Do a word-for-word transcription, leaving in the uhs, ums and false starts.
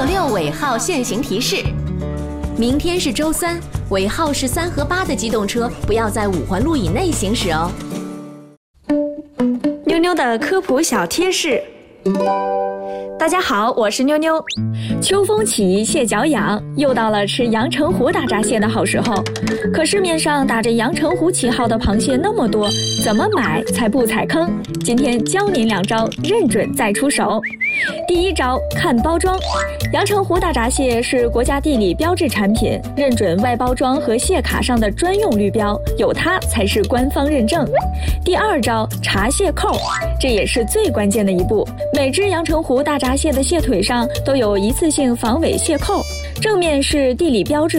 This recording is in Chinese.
六六尾号限行提示：明天是周三，尾号是三和八的机动车不要在五环路以内行驶哦。 妞妞的科普小贴士。大家好，我是妞妞。秋风起，蟹脚痒，又到了吃阳澄湖大闸蟹的好时候。可市面上打着阳澄湖旗号的螃蟹那么多，怎么买才不踩坑？今天教您两招，认准再出手。第一招，看包装。阳澄湖大闸蟹是国家地理标志产品，认准外包装和蟹卡上的专用绿标，有它才是官方认证。第二招，查蟹扣，这也是最关键的一步。每只阳澄湖大闸蟹的蟹腿上都有一次性防伪蟹扣，正面是地理标志。